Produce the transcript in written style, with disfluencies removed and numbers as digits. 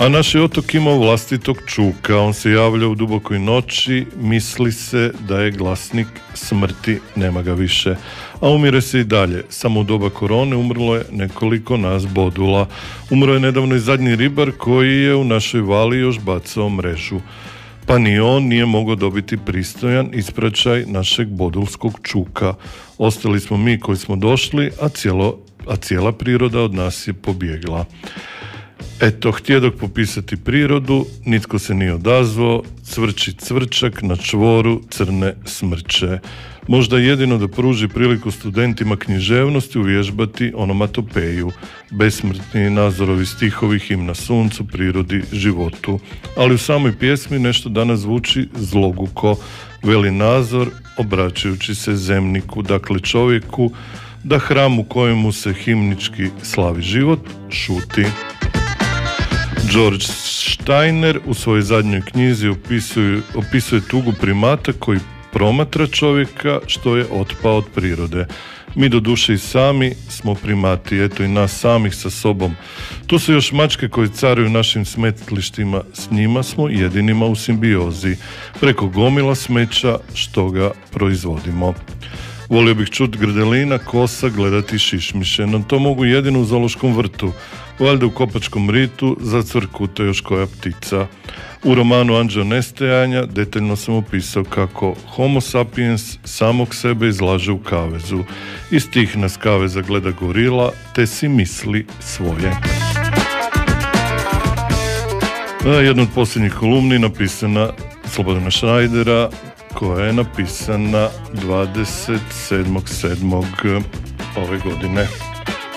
A naš je otok imao vlastitog čuka, on se javlja u dubokoj noći, misli se da je glasnik smrti, nema ga više. A umire se i dalje, samo u doba korone umrlo je nekoliko nas bodula. Umro je nedavno i zadnji ribar koji je u našoj vali još bacao mrežu. Pa ni on nije mogao dobiti pristojan ispraćaj našeg bodulskog čuka. Ostali smo mi koji smo došli, a cijela priroda od nas je pobjegla. Eto, htjedok popisati prirodu, nitko se nije odazvao, cvrči cvrčak na čvoru crne smrče. Možda jedino da pruži priliku studentima književnosti uvježbati onomatopeju, besmrtni Nazorovi stihovi, himna suncu, prirodi, životu. Ali u samoj pjesmi nešto danas zvuči zloguko, veli Nazor, obraćajući se zemniku, dakle čovjeku, da hram u kojemu se himnički slavi život šuti. George Steiner u svojoj zadnjoj knjizi opisuje tugu primata koji promatra čovjeka što je otpao od prirode. Mi do duše i sami smo primati, eto i nas samih sa sobom. Tu su još mačke koje caruju našim smetlištima, s njima smo jedinima u simbiozi, preko gomila smeća što ga proizvodimo. Volio bih čuti grdelina, kosa, gledati šišmiše, no to mogu jedino u zoološkom vrtu, valjda u Kopačkom ritu zacvrkuta još koja ptica. U romanu Anđeo nestajanja detaljno sam opisao kako homo sapiens samog sebe izlaže u kavezu. Iz tih nas kaveza gleda gorila, te si misli svoje. Jedna od posljednjih kolumni napisana Slobodana Šnajdera, koja je napisana 27.7. ove godine.